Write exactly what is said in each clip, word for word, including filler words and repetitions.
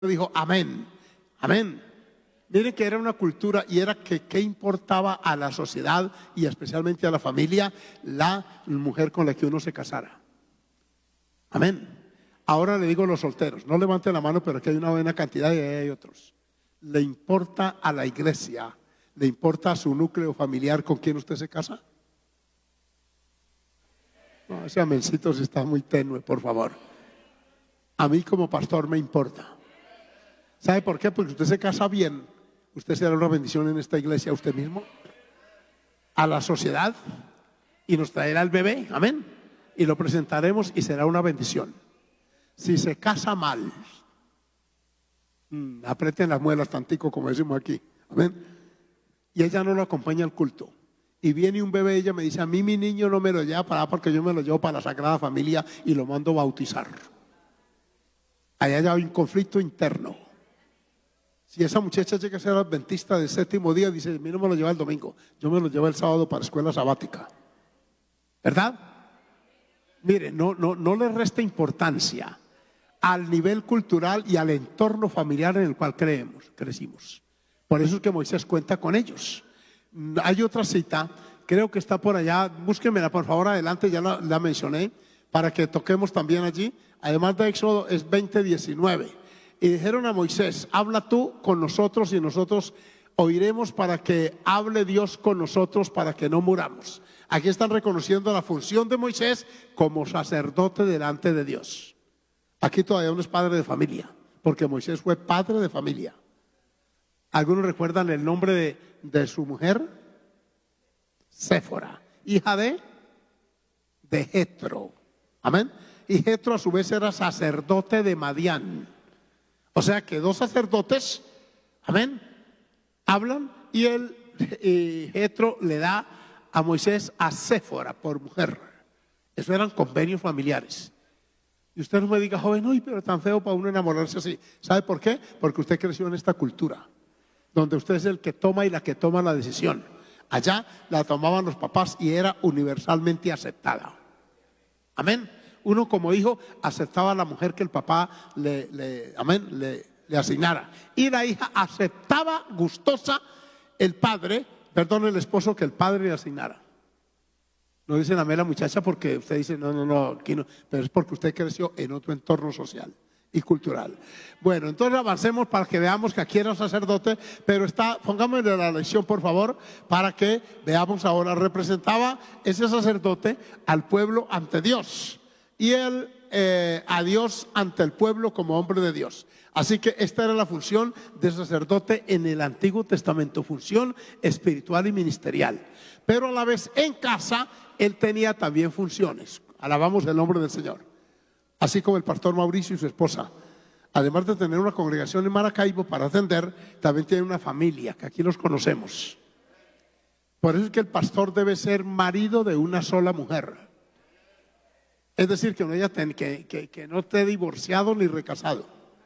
dijo amén, amén. Miren que era una cultura y era que qué importaba a la sociedad y especialmente a la familia la mujer con la que uno se casara. Amén. Ahora le digo a los solteros, no levanten la mano, pero aquí hay una buena cantidad y ahí hay otros. ¿Le importa a la iglesia, le importa a su núcleo familiar con quien usted se casa? No, ese amencito sí está muy tenue, por favor. A mí como pastor me importa. ¿Sabe por qué? Porque usted se casa bien, usted será una bendición en esta iglesia a usted mismo, a la sociedad, y nos traerá el bebé, amén, y lo presentaremos y será una bendición. Si se casa mal, mmm, aprieten las muelas tantico, como decimos aquí, amén, y ella no lo acompaña al culto, y viene un bebé, ella me dice, a mí mi niño no me lo lleva para porque yo me lo llevo para la Sagrada Familia y lo mando a bautizar. Allá ya hay un conflicto interno. Si esa muchacha llega a ser adventista del séptimo día, dice, a mí no me lo lleva el domingo, yo me lo llevo el sábado para escuela sabática. ¿Verdad? Mire, no, no, no le resta importancia al nivel cultural y al entorno familiar en el cual creemos, crecimos. Por eso es que Moisés cuenta con ellos. Hay otra cita, creo que está por allá, búsquenmela por favor adelante, ya la, la mencioné, para que toquemos también allí. Además de Éxodo es veinte diecinueve. Y dijeron a Moisés, habla tú con nosotros y nosotros oiremos para que hable Dios con nosotros para que no muramos. Aquí están reconociendo la función de Moisés como sacerdote delante de Dios. Aquí todavía uno es padre de familia, porque Moisés fue padre de familia. ¿Algunos recuerdan el nombre de, de su mujer? Séfora, hija de, de Jetro. Amén. Y Jetro a su vez era sacerdote de Madián. O sea que dos sacerdotes, amén, hablan y él, y Jetro le da a Moisés a Séfora por mujer. Eso eran convenios familiares. Y usted no me diga, joven, uy, pero tan feo para uno enamorarse así. ¿Sabe por qué? Porque usted creció en esta cultura, donde usted es el que toma y la que toma la decisión. Allá la tomaban los papás y era universalmente aceptada. Amén. Uno como hijo aceptaba a la mujer que el papá le, le, amén, le, le asignara. Y la hija aceptaba gustosa el padre, perdón, el esposo que el padre le asignara. No dicen amén la muchacha porque usted dice, no, no, no, aquí no, pero es porque usted creció en otro entorno social y cultural. Bueno, entonces avancemos para que veamos que aquí era un sacerdote, pero está, pongámosle la lección por favor, para que veamos ahora, representaba ese sacerdote al pueblo ante Dios. Y él eh, a Dios ante el pueblo como hombre de Dios. Así que esta era la función del sacerdote en el Antiguo Testamento, función espiritual y ministerial. Pero a la vez en casa él tenía también funciones. Alabamos el nombre del Señor. Así como el pastor Mauricio y su esposa, además de tener una congregación en Maracaibo para atender, también tiene una familia, que aquí los conocemos. Por eso es que el pastor debe ser marido de una sola mujer. Es decir, que no, haya ten, que, que, que no esté divorciado ni recasado.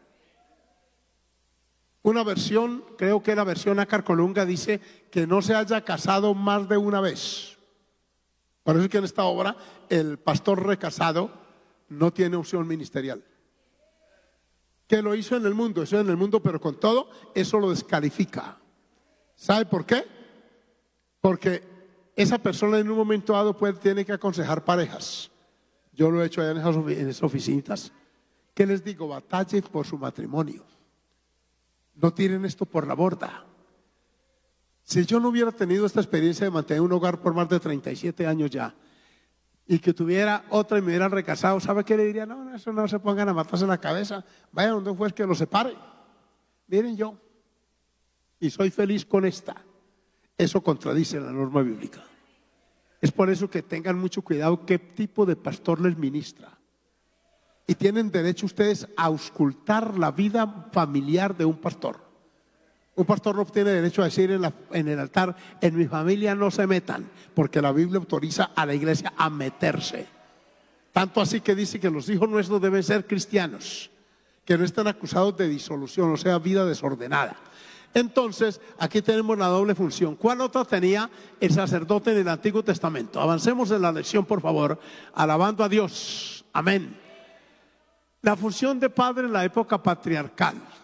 Una versión, creo que la versión Acar Colunga dice que no se haya casado más de una vez. Por eso es que en esta obra el pastor recasado no tiene opción ministerial. Que lo hizo en el mundo, eso en el mundo, pero con todo eso lo descalifica. ¿Sabe por qué? Porque esa persona en un momento dado puede, tiene que aconsejar parejas. Yo lo he hecho allá en esas, en esas oficinas. ¿Qué les digo? Batallen por su matrimonio. No tiren esto por la borda. Si yo no hubiera tenido esta experiencia de mantener un hogar por más de treinta y siete años ya, y que tuviera otra y me hubieran recasado, ¿sabe qué le diría? No, no, eso no se pongan a matarse la cabeza. Vayan donde un juez que los separe. Miren yo. Y soy feliz con esta. Eso contradice la norma bíblica. Es por eso que tengan mucho cuidado qué tipo de pastor les ministra. Y tienen derecho ustedes a auscultar la vida familiar de un pastor. Un pastor no tiene derecho a decir en, la, en el altar, en mi familia no se metan, porque la Biblia autoriza a la iglesia a meterse. Tanto así que dice que los hijos nuestros deben ser cristianos, que no estén acusados de disolución, o sea, vida desordenada. Entonces, aquí tenemos la doble función. ¿Cuál otra tenía el sacerdote en el Antiguo Testamento? Avancemos en la lección, por favor, alabando a Dios. Amén. La función de padre en la época patriarcal.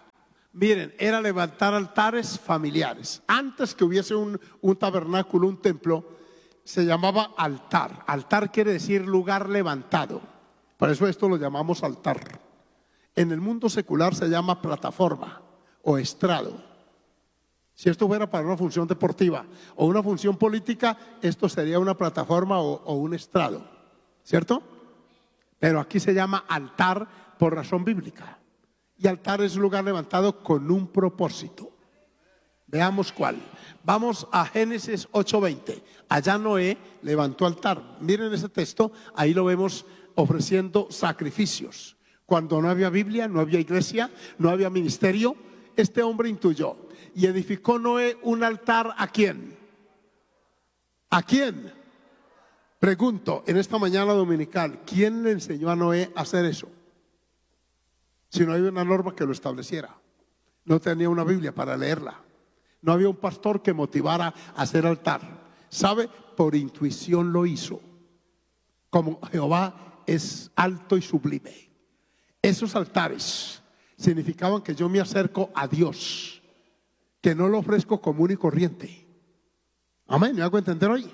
Miren, era levantar altares familiares. Antes que hubiese un, un tabernáculo, un templo, se llamaba altar. Altar quiere decir lugar levantado. Por eso esto lo llamamos altar. En el mundo secular se llama plataforma o estrado. Si esto fuera para una función deportiva o una función política, esto sería una plataforma o, o un estrado, ¿cierto? Pero aquí se llama altar por razón bíblica. Y altar es un lugar levantado con un propósito. Veamos cuál. Vamos a Génesis ocho veinte. Allá Noé levantó altar. Miren ese texto, ahí lo vemos ofreciendo sacrificios. Cuando no había Biblia, no había iglesia, no había ministerio, este hombre intuyó. Y edificó Noé un altar ¿a quién? ¿A quién? Pregunto, en esta mañana dominical, ¿quién le enseñó a Noé a hacer eso? Si no había una norma que lo estableciera. No tenía una Biblia para leerla. No había un pastor que motivara a hacer altar. ¿Sabe? Por intuición lo hizo. Como Jehová es alto y sublime. Esos altares significaban que yo me acerco a Dios, que no lo ofrezco común y corriente. Amén, ¿me hago entender hoy?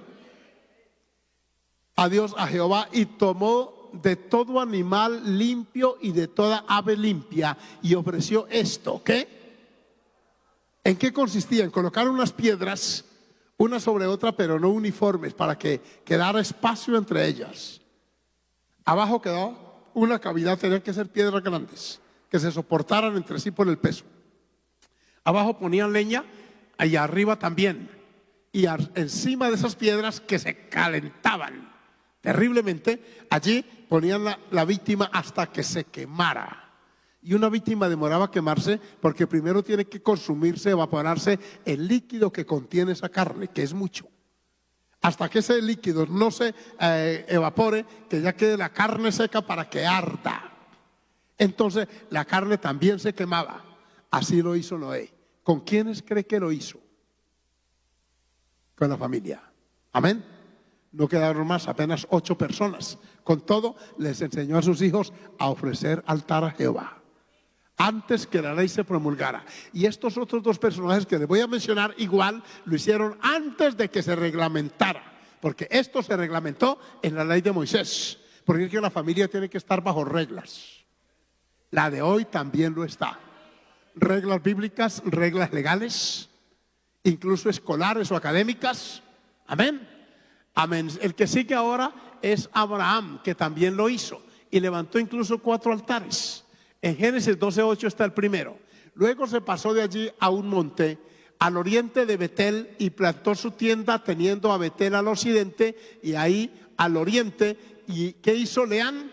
A Dios, a Jehová, y tomó de todo animal limpio y de toda ave limpia y ofreció esto. ¿Qué? ¿En qué consistía? En colocar unas piedras una sobre otra, pero no uniformes, para que quedara espacio entre ellas. Abajo quedaba una cavidad, tenían que ser piedras grandes que se soportaran entre sí por el peso. Abajo ponían leña, allá arriba también, y encima de esas piedras que se calentaban terriblemente, allí ponían la, la víctima hasta que se quemara. Y una víctima demoraba a quemarse porque primero tiene que consumirse, evaporarse el líquido que contiene esa carne, que es mucho. Hasta que ese líquido no se eh, evapore, que ya quede la carne seca para que arda. Entonces la carne también se quemaba. Así lo hizo Noé. ¿Con quiénes cree que lo hizo? Con la familia. Amén. No quedaron más, apenas ocho personas. Con todo, les enseñó a sus hijos a ofrecer altar a Jehová antes que la ley se promulgara. Y estos otros dos personajes que les voy a mencionar igual lo hicieron antes de que se reglamentara, porque esto se reglamentó en la ley de Moisés, porque es que la familia tiene que estar bajo reglas. La de hoy también lo está. Reglas bíblicas, reglas legales, incluso escolares o académicas. Amén. Amén. El que sigue ahora es Abraham, que también lo hizo y levantó incluso cuatro altares. En Génesis doce ocho está el primero. Luego se pasó de allí a un monte al oriente de Betel y plantó su tienda teniendo a Betel al occidente y ahí al oriente. ¿Y qué hizo? Lean.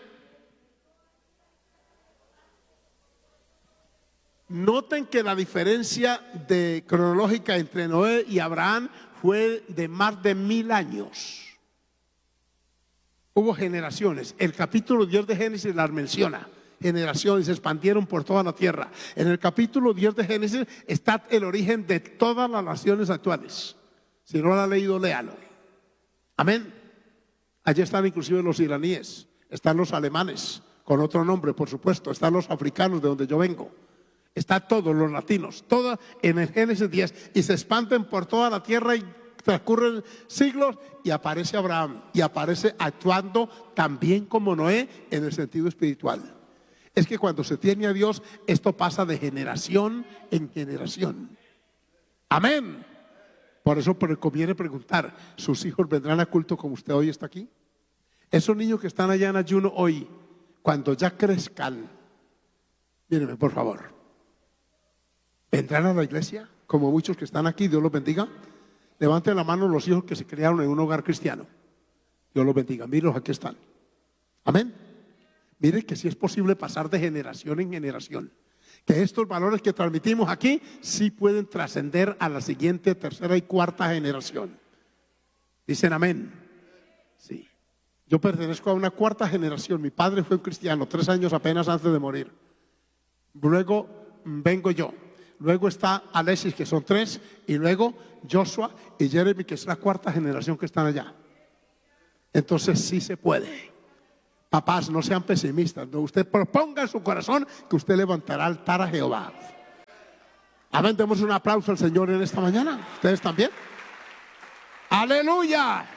Noten que la diferencia de cronológica entre Noé y Abraham fue de más de mil años. Hubo generaciones. El capítulo diez de Génesis las menciona. Generaciones se expandieron por toda la tierra. En el capítulo diez de Génesis está el origen de todas las naciones actuales. Si no lo ha leído, léalo. Amén. Allí están inclusive los iraníes, están los alemanes, con otro nombre por supuesto, están los africanos de donde yo vengo. Está todos los latinos, todo en el Génesis diez, y se expanden por toda la tierra y transcurren siglos y aparece Abraham y aparece actuando también como Noé en el sentido espiritual. Es que cuando se tiene a Dios, esto pasa de generación en generación. Amén. Por eso conviene preguntar, ¿sus hijos vendrán a culto como usted hoy está aquí? Esos niños que están allá en ayuno hoy, cuando ya crezcan, mírenme por favor, ¿vendrán a la iglesia? Como muchos que están aquí, Dios los bendiga. Levanten la mano los hijos que se criaron en un hogar cristiano. Dios los bendiga, mírenlos, aquí están. Amén. Mire que si es posible pasar de generación en generación, que estos valores que transmitimos aquí sí pueden trascender a la siguiente, tercera y cuarta generación. Dicen amén. Sí. Yo pertenezco a una cuarta generación. Mi padre fue un cristiano, tres años apenas antes de morir. Luego vengo yo. Luego está Alexis, que son tres, y luego Joshua y Jeremy, que es la cuarta generación que están allá. Entonces sí se puede. Papás, no sean pesimistas, no, usted proponga en su corazón que usted levantará altar a Jehová. Amén, demos un aplauso al Señor en esta mañana. ¿Ustedes también? ¡Aleluya!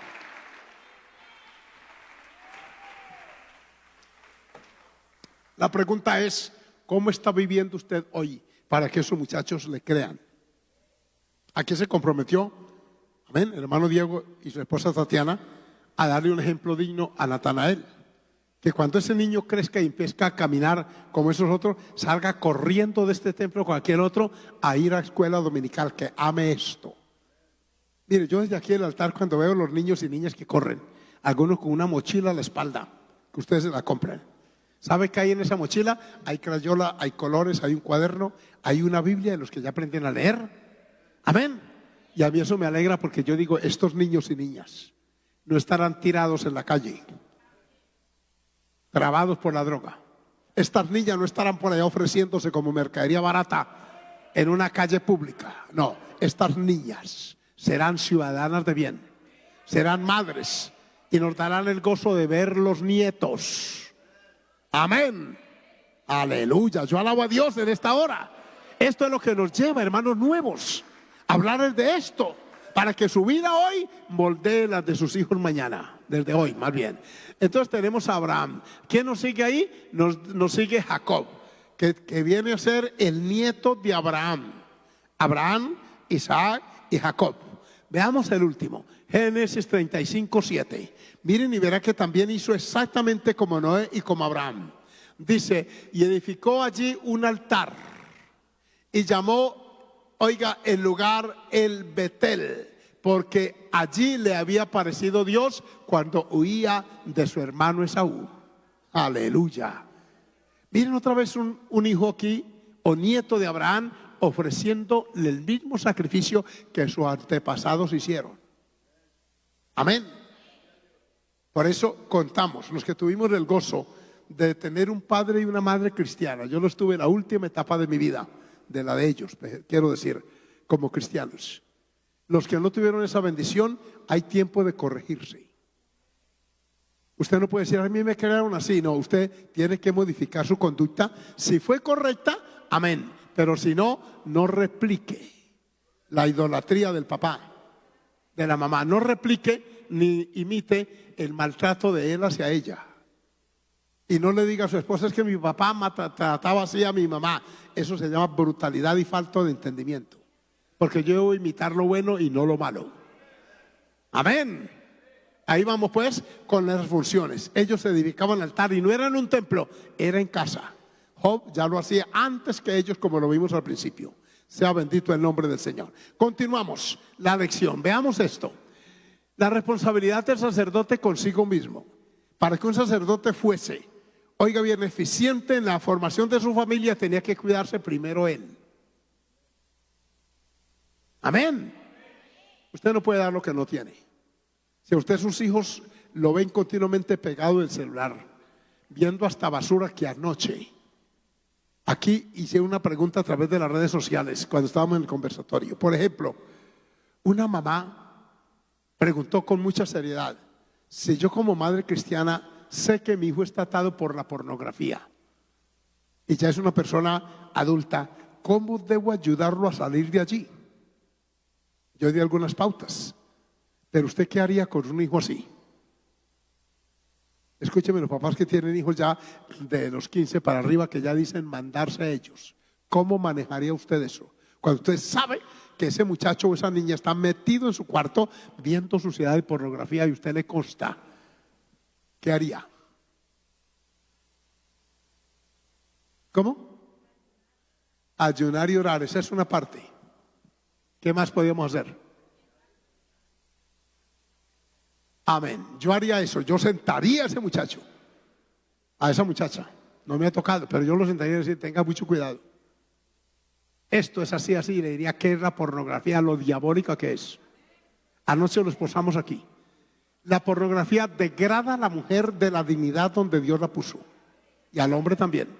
La pregunta es, ¿cómo está viviendo usted hoy para que esos muchachos le crean? ¿A qué se comprometió? Amén, el hermano Diego y su esposa Tatiana, a darle un ejemplo digno a Natanael. Que cuando ese niño crezca y empiece a caminar como esos otros, salga corriendo de este templo o cualquier otro a ir a escuela dominical, que ame esto. Mire, yo desde aquí el altar, cuando veo los niños y niñas que corren, algunos con una mochila a la espalda, que ustedes se la compren. ¿Sabe qué hay en esa mochila? Hay crayola, hay colores, hay un cuaderno, hay una Biblia de los que ya aprenden a leer. Amén. Y a mí eso me alegra porque yo digo, estos niños y niñas no estarán tirados en la calle, trabados por la droga. Estas niñas no estarán por allá ofreciéndose como mercadería barata en una calle pública. No, estas niñas serán ciudadanas de bien, serán madres y nos darán el gozo de ver los nietos. Amén. Aleluya. Yo alabo a Dios en esta hora. Esto es lo que nos lleva, hermanos nuevos, a hablar de esto, para que su vida hoy moldee las de sus hijos mañana, desde hoy más bien. Entonces tenemos a Abraham. ¿Quién nos sigue ahí? Nos, nos sigue Jacob, que, que viene a ser el nieto de Abraham. Abraham, Isaac y Jacob. Veamos el último, Génesis treinta y cinco, siete. Miren y verá que también hizo exactamente como Noé y como Abraham. Dice, y edificó allí un altar y llamó, oiga, el lugar el Betel, porque allí le había aparecido Dios cuando huía de su hermano Esaú. Aleluya. Miren otra vez un, un hijo aquí, o nieto de Abraham, ofreciéndole el mismo sacrificio que sus antepasados hicieron. Amén. Por eso contamos, los que tuvimos el gozo de tener un padre y una madre cristiana. Yo lo estuve en la última etapa de mi vida, de la de ellos, quiero decir, como cristianos. Los que no tuvieron esa bendición, hay tiempo de corregirse. Usted no puede decir, a mí me crearon así. No, usted tiene que modificar su conducta. Si fue correcta, amén. Pero si no, no replique la idolatría del papá, de la mamá. No replique ni imite el maltrato de él hacia ella. Y no le diga a su esposa, es que mi papá trataba así a mi mamá. Eso se llama brutalidad y falta de entendimiento. Porque yo debo imitar lo bueno y no lo malo. Amén. Ahí vamos pues con las funciones. Ellos se dedicaban al altar y no era en un templo, era en casa. Job ya lo hacía antes que ellos, como lo vimos al principio. Sea bendito el nombre del Señor. Continuamos la lección. Veamos esto. La responsabilidad del sacerdote consigo mismo. Para que un sacerdote fuese, oiga bien, eficiente en la formación de su familia, tenía que cuidarse primero él. Amén. Usted no puede dar lo que no tiene. Si usted sus hijos lo ven continuamente pegado del celular, viendo hasta basura que anoche. Aquí hice una pregunta a través de las redes sociales cuando estábamos en el conversatorio. Por ejemplo, una mamá preguntó con mucha seriedad, si yo como madre cristiana sé que mi hijo está atado por la pornografía y ya es una persona adulta, ¿cómo debo ayudarlo a salir de allí? Yo di algunas pautas, pero ¿usted qué haría con un hijo así? Escúcheme, los papás que tienen hijos ya de los quince para arriba, que ya dicen mandarse a ellos, ¿cómo manejaría usted eso? Cuando usted sabe que ese muchacho o esa niña está metido en su cuarto viendo suciedad y pornografía y usted le consta, ¿qué haría? ¿Cómo? Ayunar y orar, esa es una parte. ¿Qué más podíamos hacer? Amén. Yo haría eso, yo sentaría a ese muchacho, a esa muchacha. No me ha tocado, pero yo lo sentaría y decir, tenga mucho cuidado. Esto es así, así, y le diría qué es la pornografía, lo diabólica que es. Anoche lo exposamos aquí. La pornografía degrada a la mujer de la dignidad donde Dios la puso, y al hombre también.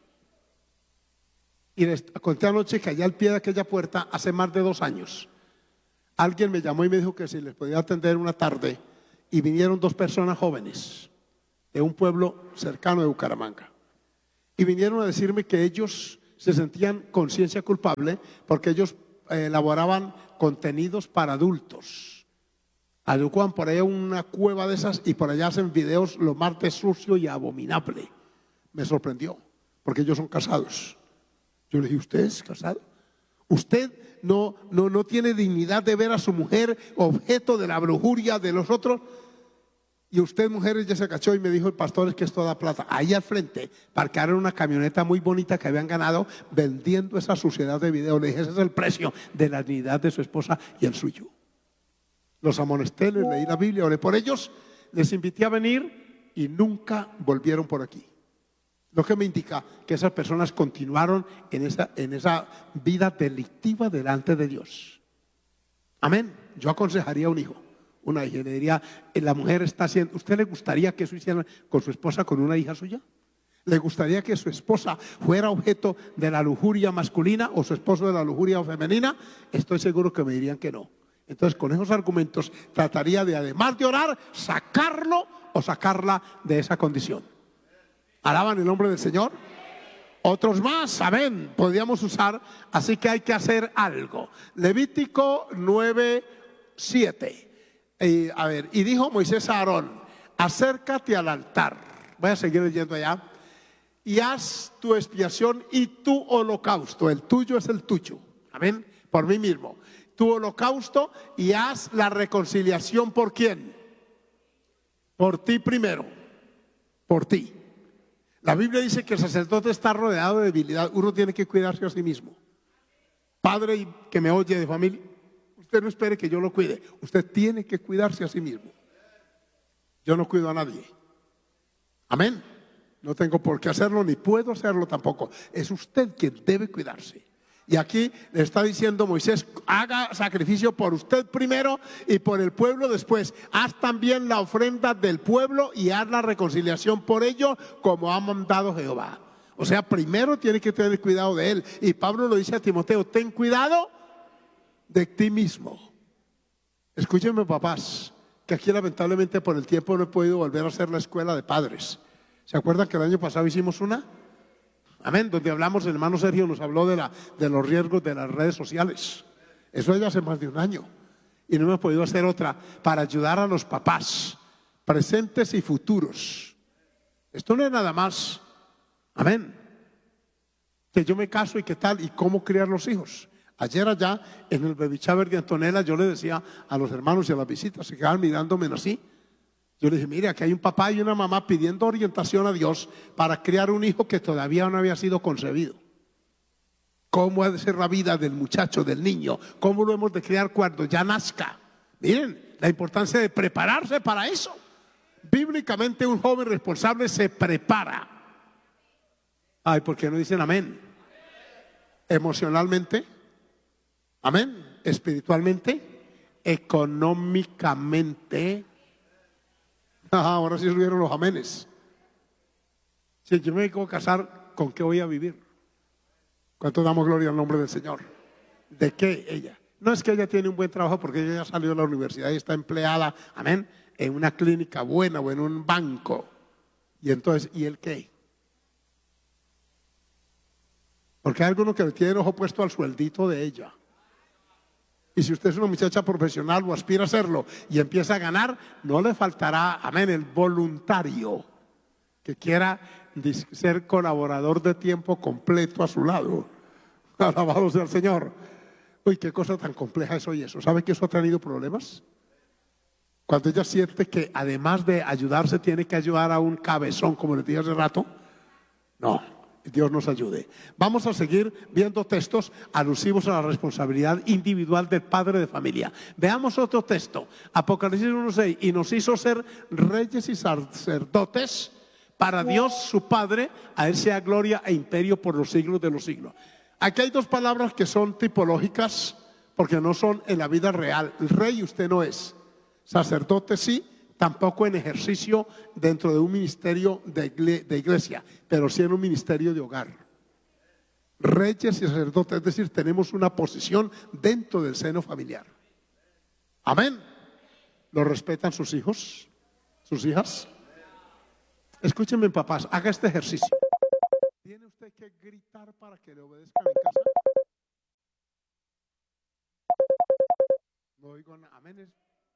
Y les conté anoche que allá al pie de aquella puerta, hace más de dos años, alguien me llamó y me dijo que si les podía atender una tarde, y vinieron dos personas jóvenes de un pueblo cercano de Bucaramanga, y vinieron a decirme que ellos se sentían conciencia culpable porque ellos eh, elaboraban contenidos para adultos. Adecuan por ahí una cueva de esas y por allá hacen videos lo más de sucio y abominable. Me sorprendió, porque ellos son casados. Yo le dije, ¿usted es casado? ¿Usted no, no, no tiene dignidad de ver a su mujer objeto de la lujuria de los otros? Y usted, mujeres, ya se cachó y me dijo el pastor, es que esto da plata. Ahí al frente parcaron una camioneta muy bonita que habían ganado vendiendo esa suciedad de video. Le dije, ese es el precio de la dignidad de su esposa y el suyo. Los amonesté, les leí la Biblia, oré por ellos, les invité a venir y nunca volvieron por aquí. Lo que me indica que esas personas continuaron en esa, en esa vida delictiva delante de Dios. Amén. Yo aconsejaría a un hijo, una hija, le diría, la mujer está haciendo, ¿usted le gustaría que eso hiciera con su esposa, con una hija suya? ¿Le gustaría que su esposa fuera objeto de la lujuria masculina o su esposo de la lujuria femenina? Estoy seguro que me dirían que no. Entonces, con esos argumentos trataría de, además de orar, sacarlo o sacarla de esa condición. ¿Alaban el nombre del Señor? Otros más, amén, podríamos usar, así que hay que hacer algo. Levítico nueve, siete. Y, a ver, y dijo Moisés a Aarón, acércate al altar. Voy a seguir leyendo allá. Y haz tu expiación y tu holocausto. El tuyo es el tuyo, amén, por mí mismo. Tu holocausto y haz la reconciliación. ¿Por quién? Por ti primero, por ti. La Biblia dice que el sacerdote está rodeado de debilidad. Uno tiene que cuidarse a sí mismo. Padre que me oye de familia, usted no espere que yo lo cuide. Usted tiene que cuidarse a sí mismo. Yo no cuido a nadie. Amén. No tengo por qué hacerlo, ni puedo hacerlo tampoco. Es usted quien debe cuidarse. Y aquí le está diciendo Moisés, haga sacrificio por usted primero y por el pueblo después. Haz también la ofrenda del pueblo y haz la reconciliación por ello, como ha mandado Jehová. O sea, primero tiene que tener cuidado de él. Y Pablo lo dice a Timoteo, ten cuidado de ti mismo. Escúchenme, papás, que aquí lamentablemente por el tiempo no he podido volver a hacer la escuela de padres. ¿Se acuerdan que el año pasado hicimos una? Amén, donde hablamos, el hermano Sergio nos habló de, la, de los riesgos de las redes sociales. Eso ya hace más de un año. Y no hemos podido hacer otra para ayudar a los papás, presentes y futuros. Esto no es nada más, amén, que yo me caso y qué tal, y cómo criar los hijos. Ayer allá en el baby shower de Antonella yo le decía a los hermanos y a las visitas, se quedaban mirándome así. Yo le dije, mire, aquí hay un papá y una mamá pidiendo orientación a Dios para criar un hijo que todavía no había sido concebido. ¿Cómo ha de ser la vida del muchacho, del niño? ¿Cómo lo hemos de criar cuando ya nazca? Miren, la importancia de prepararse para eso. Bíblicamente un joven responsable se prepara. Ay, ¿por qué no dicen amén? Emocionalmente, amén. Espiritualmente, económicamente. Ah, ahora sí subieron los amenes. Si yo me tengo que casar, ¿con qué voy a vivir? ¿Cuánto damos gloria al nombre del Señor? ¿De qué ella? No es que ella tiene un buen trabajo porque ella ya salió de la universidad y está empleada, amén, en una clínica buena o en un banco. Y entonces, ¿y él qué? Porque hay algunos que le tienen ojo puesto al sueldito de ella. Y si usted es una muchacha profesional o aspira a serlo y empieza a ganar, no le faltará, amén, el voluntario que quiera ser colaborador de tiempo completo a su lado. Alabado sea el Señor. Uy, qué cosa tan compleja es hoy eso. ¿Sabe que eso ha tenido problemas? Cuando ella siente que además de ayudarse tiene que ayudar a un cabezón, como le dije hace rato. No. Dios nos ayude. Vamos a seguir viendo textos alusivos a la responsabilidad individual del padre de familia. Veamos otro texto, Apocalipsis uno seis, y nos hizo ser reyes y sacerdotes para Dios su Padre, a Él sea gloria e imperio por los siglos de los siglos. Aquí hay dos palabras que son tipológicas porque no son en la vida real. El rey usted no es, sacerdote sí, tampoco en ejercicio dentro de un ministerio de iglesia, pero sí en un ministerio de hogar. Reyes y sacerdotes, es decir, tenemos una posición dentro del seno familiar. Amén. ¿Lo respetan sus hijos? ¿Sus hijas? Escúchenme, papás, haga este ejercicio. Tiene usted que gritar para que le obedezcan en casa? No oigo nada. Amén.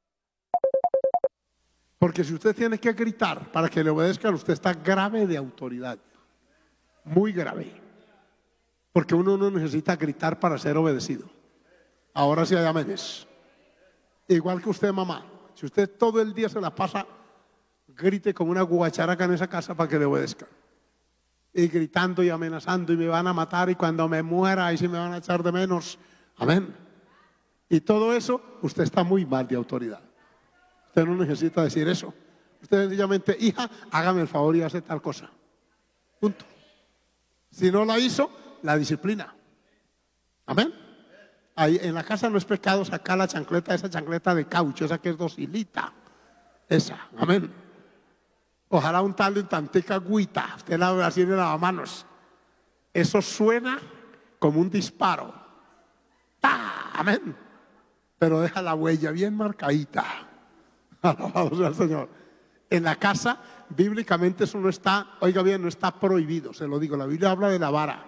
Porque si usted tiene que gritar para que le obedezcan, usted está grave de autoridad. Muy grave. Porque uno no necesita gritar para ser obedecido. Ahora sí hay aménes. Igual que usted, mamá. Si usted todo el día se la pasa, grite como una guacharaca en esa casa para que le obedezcan. Y gritando y amenazando y me van a matar y cuando me muera ahí sí me van a echar de menos. Amén. Y todo eso, usted está muy mal de autoridad. Usted no necesita decir eso. Usted sencillamente, hija, hágame el favor y hace tal cosa. Punto. Si no la hizo, la disciplina. Amén. Ahí en la casa no es pecado sacar la chancleta, esa chancleta de caucho, esa que es docilita. Esa, amén. Ojalá untarle un tantica agüita, usted la ve así en lavamanos. Eso suena como un disparo. ¡Ah! Amén. Pero deja la huella bien marcadita. Alabado sea el Señor. En la casa, bíblicamente eso no está, oiga bien, no está prohibido, se lo digo. La Biblia habla de la vara.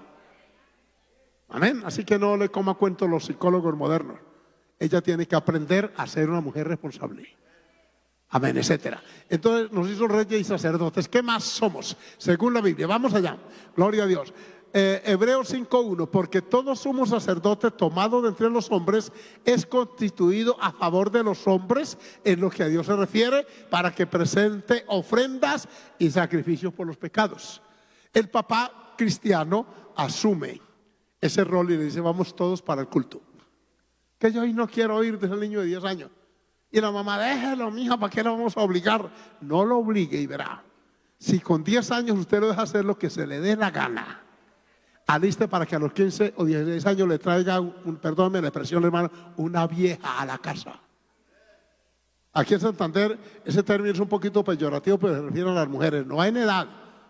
Amén. Así que no le coma cuento los psicólogos modernos. Ella tiene que aprender a ser una mujer responsable. Amén, etcétera. Entonces nos hizo reyes y sacerdotes. ¿Qué más somos? Según la Biblia. Vamos allá. Gloria a Dios. Eh, Hebreos cinco uno, porque todo sumo sacerdote tomado de entre los hombres es constituido a favor de los hombres en lo que a Dios se refiere, para que presente ofrendas y sacrificios por los pecados. El papá cristiano asume ese rol y le dice: vamos todos para el culto. Que yo hoy no quiero oír de ese niño de diez años. Y la mamá: déjelo, mija, ¿para qué lo vamos a obligar? No lo obligue y verá. Si con diez años usted lo deja hacer lo que se le dé la gana, aliste para que a los quince o dieciséis años le traiga, un, perdónme la expresión, hermano, una vieja a la casa. Aquí en Santander ese término es un poquito peyorativo, pero se refiere a las mujeres, no hay en edad.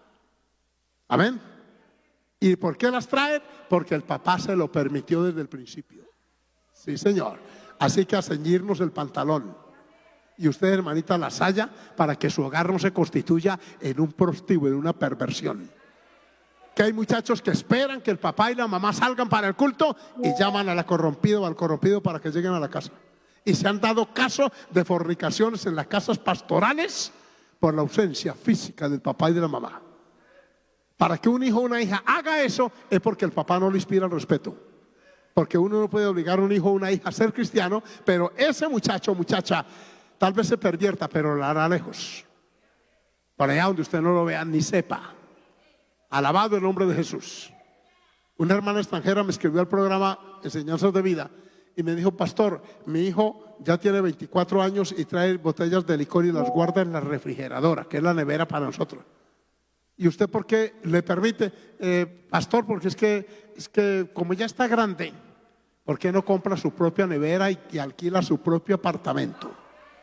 Amén. ¿Y por qué las traen? Porque el papá se lo permitió desde el principio. Sí, señor. Así que a ceñirnos el pantalón. Y usted, hermanita, la saya para que su hogar no se constituya en un prostíbulo, en una perversión. Que hay muchachos que esperan que el papá y la mamá salgan para el culto y llaman a la corrompida o al corrompido para que lleguen a la casa. Y se han dado caso de fornicaciones en las casas pastorales por la ausencia física del papá y de la mamá. Para que un hijo o una hija haga eso es porque el papá no le inspira el respeto. Porque uno no puede obligar a un hijo o una hija a ser cristiano, pero ese muchacho o muchacha tal vez se pervierta, pero la hará lejos. Para allá donde usted no lo vea ni sepa. Alabado el nombre de Jesús. Una hermana extranjera me escribió al programa Enseñanzas de Vida y me dijo: pastor, mi hijo ya tiene veinticuatro años y trae botellas de licor y las guarda en la refrigeradora, que es la nevera para nosotros. ¿Y usted por qué le permite? Eh, pastor, porque es que, es que como ya está grande, ¿por qué no compra su propia nevera y, y alquila su propio apartamento?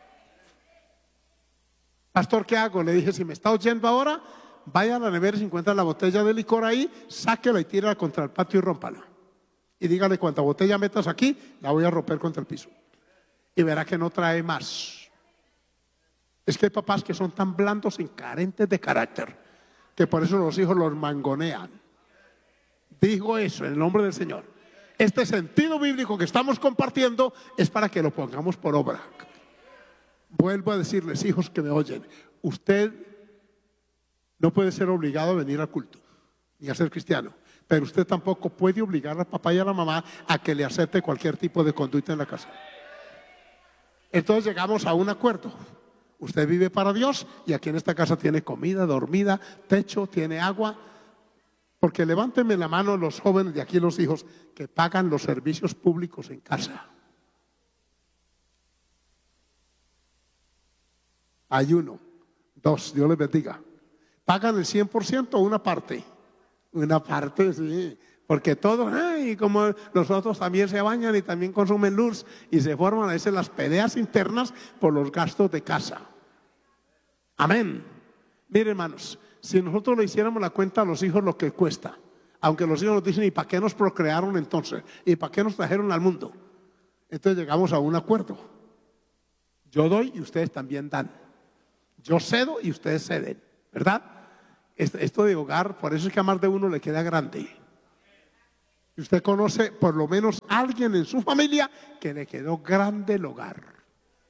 Pastor, ¿qué hago? Le dije: si me está oyendo ahora, vaya a la nevera y si encuentra la botella de licor ahí, sáquela y tírala contra el patio y rómpala. Y dígale: cuánta botella metas aquí, la voy a romper contra el piso. Y verá que no trae más. Es que hay papás que son tan blandos y carentes de carácter, que por eso los hijos los mangonean. Digo eso en el nombre del Señor. Este sentido bíblico que estamos compartiendo es para que lo pongamos por obra. Vuelvo a decirles, hijos que me oyen, usted no puede ser obligado a venir al culto ni a ser cristiano, pero usted tampoco puede obligar al papá y a la mamá a que le acepte cualquier tipo de conducta en la casa. Entonces llegamos a un acuerdo. Usted vive para Dios y aquí en esta casa tiene comida, dormida, techo, tiene agua. Porque levántenme la mano los jóvenes de aquí, los hijos que pagan los servicios públicos en casa. Hay uno, dos, Dios les bendiga. ¿Pagan el cien por ciento o una parte? Una parte, sí. Porque todos, ay, como los otros también se bañan y también consumen luz y se forman a veces las peleas internas por los gastos de casa. Amén. Miren, hermanos, si nosotros le hiciéramos la cuenta a los hijos lo que cuesta, aunque los hijos nos dicen: ¿y para qué nos procrearon entonces? ¿Y para qué nos trajeron al mundo? Entonces llegamos a un acuerdo. Yo doy y ustedes también dan. Yo cedo y ustedes ceden, ¿verdad? esto de hogar, por eso es que a más de uno le queda grande. Y usted conoce por lo menos a alguien en su familia que le quedó grande el hogar.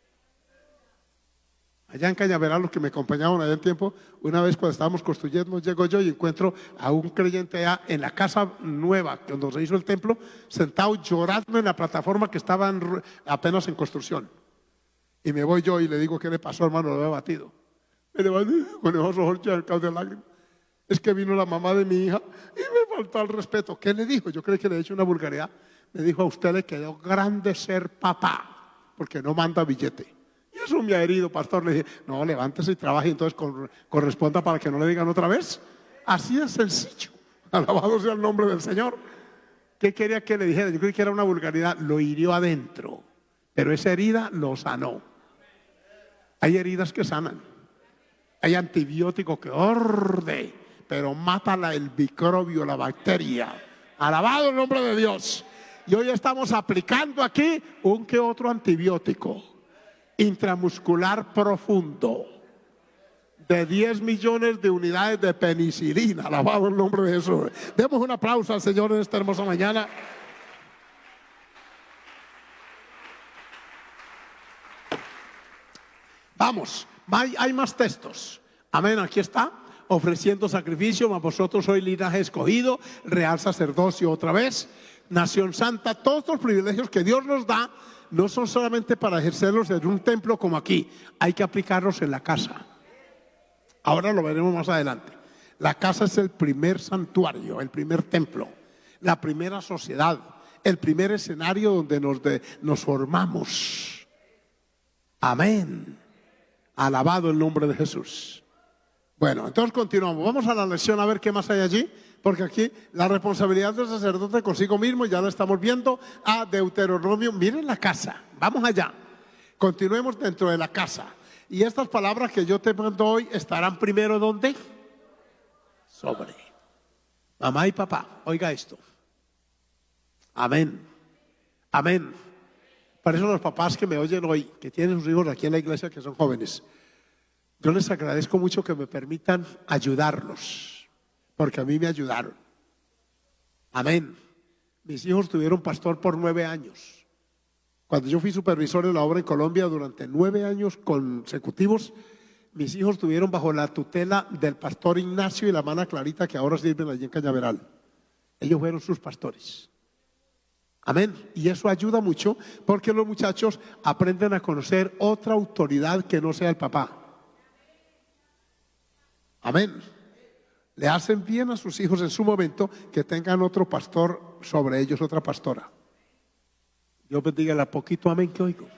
Allá en Cañaveral, los que me acompañaban allá en tiempo, una vez cuando estábamos construyendo, llego yo y encuentro a un creyente allá en la casa nueva, cuando se hizo el templo, sentado llorando en la plataforma que estaba en, apenas en construcción. Y me voy yo y le digo, ¿qué le pasó, hermano? Lo he batido. Me levanté con los ojos llenos de lágrimas. Es que vino la mamá de mi hija y me faltó el respeto. ¿Qué le dijo? Yo creo que le he hecho una vulgaridad. Me dijo, a usted le quedó grande ser papá, porque no manda billete. Y eso me ha herido, pastor. Le dije, no, levántese y trabaje, entonces corresponda para que no le digan otra vez. Así de sencillo. Alabado sea el nombre del Señor. ¿Qué quería que le dijera? Yo creí que era una vulgaridad. Lo hirió adentro, pero esa herida lo sanó. Hay heridas que sanan. Hay antibióticos que orde, pero mata el microbio, la bacteria. Alabado el nombre de Dios. Y hoy estamos aplicando aquí un que otro antibiótico intramuscular profundo de diez millones de unidades de penicilina. Alabado el nombre de Jesús. Demos un aplauso al Señor en esta hermosa mañana. Vamos, hay, hay más textos. Amén, aquí está. Ofreciendo sacrificio, mas vosotros sois linaje escogido, real sacerdocio otra vez, nación santa. Todos los privilegios que Dios nos da no son solamente para ejercerlos en un templo como aquí, hay que aplicarlos en la casa. Ahora lo veremos más adelante. La casa es el primer santuario, el primer templo, la primera sociedad, el primer escenario donde nos, de, nos formamos. Amén. Alabado el nombre de Jesús. Bueno, entonces continuamos. Vamos a la lección a ver qué más hay allí. Porque aquí la responsabilidad del sacerdote consigo mismo, ya lo estamos viendo, a Deuteronomio. Miren la casa, vamos allá. Continuemos dentro de la casa. Y estas palabras que yo te mando hoy estarán primero ¿dónde? Sobre. Mamá y papá, oiga esto. Amén. Amén. Para eso los papás que me oyen hoy, que tienen sus hijos aquí en la iglesia, que son jóvenes, yo les agradezco mucho que me permitan ayudarlos. Porque a mí me ayudaron. Amén. Mis hijos tuvieron pastor por nueve años. Cuando yo fui supervisor de la obra en Colombia durante nueve años consecutivos, mis hijos tuvieron bajo la tutela del pastor Ignacio y la hermana Clarita, que ahora sirven allí en Cañaveral. Ellos fueron sus pastores. Amén. Y eso ayuda mucho porque los muchachos aprenden a conocer otra autoridad que no sea el papá. Amén. Le hacen bien a sus hijos en su momento que tengan otro pastor sobre ellos, otra pastora. Dios bendiga la poquito amén que oigo.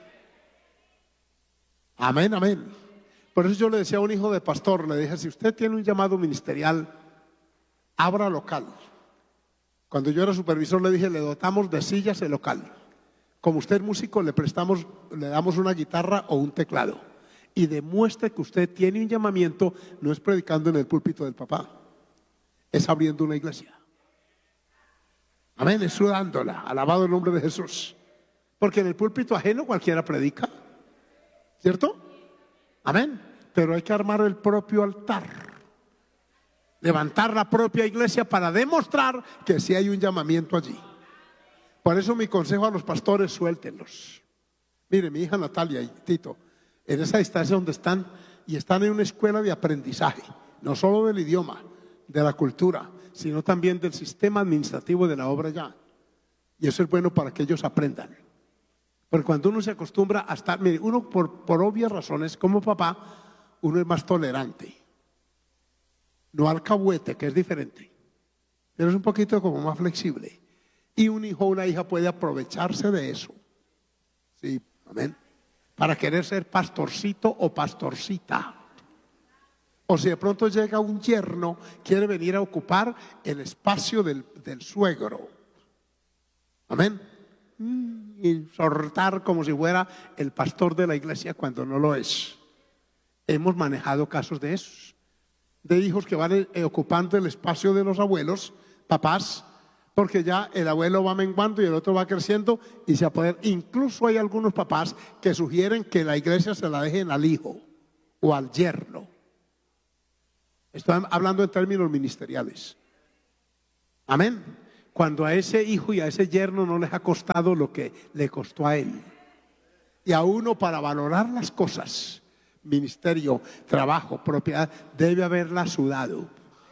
Amén, amén. Por eso yo le decía a un hijo de pastor, le dije, si usted tiene un llamado ministerial, abra local. Cuando yo era supervisor le dije, le dotamos de sillas el local. Como usted es músico, le prestamos, le damos una guitarra o un teclado. Y demuestre que usted tiene un llamamiento, no es predicando en el púlpito del papá. Es abriendo una iglesia. Amén, es sudándola. Alabado el nombre de Jesús. Porque en el púlpito ajeno cualquiera predica, ¿cierto? Amén. Pero hay que armar el propio altar, levantar la propia iglesia para demostrar que sí hay un llamamiento allí. Por eso mi consejo a los pastores, suéltenlos. Mire, mi hija Natalia y Tito, en esa distancia donde están, y están en una escuela de aprendizaje, no solo del idioma, de la cultura, sino también del sistema administrativo de la obra ya. Y eso es bueno para que ellos aprendan. Porque cuando uno se acostumbra a estar, mire, uno por, por obvias razones, como papá, uno es más tolerante. No alcahuete, que es diferente, pero es un poquito como más flexible. Y un hijo o una hija puede aprovecharse de eso. Sí, amén. Para querer ser pastorcito o pastorcita. O si de pronto llega un yerno, quiere venir a ocupar el espacio del, del suegro. Amén. Y soltar como si fuera el pastor de la iglesia cuando no lo es. Hemos manejado casos de esos. De hijos que van eh, ocupando el espacio de los abuelos, papás, porque ya el abuelo va menguando y el otro va creciendo y se apodera. Incluso hay algunos papás que sugieren que la iglesia se la dejen al hijo o al yerno. Estoy hablando en términos ministeriales. Amén. Cuando a ese hijo y a ese yerno no les ha costado lo que le costó a él. Y a uno, para valorar las cosas, ministerio, trabajo, propiedad, debe haberla sudado.